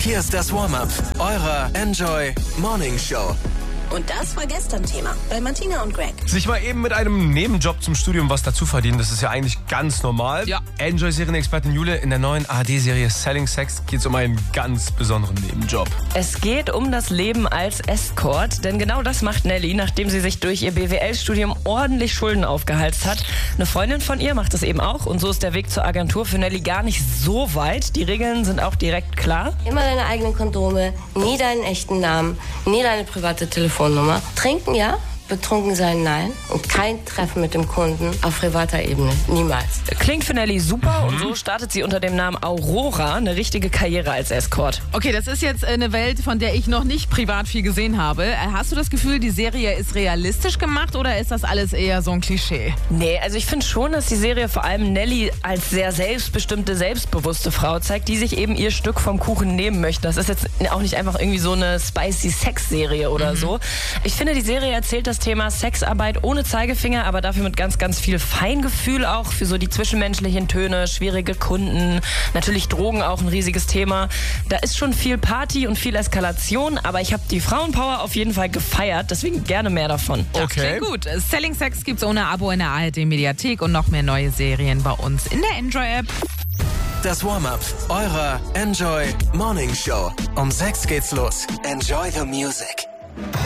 Hier ist das Warm-Up eurer Enjoy Morning Show. Und das war gestern Thema bei Martina und Greg. Sich mal eben mit einem Nebenjob zum Studium was dazu verdienen, das ist ja eigentlich ganz normal. Ja. Enjoy-Serienexpertin Jule, in der neuen ARD-Serie Selling Sex geht es um einen ganz besonderen Nebenjob. Es geht um das Leben als Escort, denn genau das macht Nelly, nachdem sie sich durch ihr BWL-Studium ordentlich Schulden aufgehalst hat. Eine Freundin von ihr macht das eben auch und so ist der Weg zur Agentur für Nelly gar nicht so weit. Die Regeln sind auch direkt klar. Immer deine eigenen Kondome, nie deinen echten Namen, nie deine private Telefonnummer. Trinken ja, betrunken sein nein und kein Treffen mit dem Kunden auf privater Ebene, niemals. Klingt für Nelly super und so startet sie unter dem Namen Aurora eine richtige Karriere als Escort. Okay, das ist jetzt eine Welt, von der ich noch nicht privat viel gesehen habe. Hast du das Gefühl, die Serie ist realistisch gemacht oder ist das alles eher so ein Klischee? Nee, also ich finde schon, dass die Serie vor allem Nelly als sehr selbstbestimmte, selbstbewusste Frau zeigt, die sich eben ihr Stück vom Kuchen nehmen möchte. Das ist jetzt auch nicht einfach irgendwie so eine spicy Sex-Serie oder so. Ich finde, die Serie erzählt das Thema Sexarbeit ohne Zeigefinger, aber dafür mit ganz, ganz viel Feingefühl auch für so die zwischenmenschlichen Töne, schwierige Kunden, natürlich Drogen auch ein riesiges Thema. Da ist schon viel Party und viel Eskalation, aber ich habe die Frauenpower auf jeden Fall gefeiert, deswegen gerne mehr davon. Okay. Sehr gut. Selling Sex gibt's ohne Abo in der ARD-Mediathek und noch mehr neue Serien bei uns in der Enjoy-App. Das Warm-Up eurer Enjoy Morning Show. Um 6 geht's los. Enjoy the music.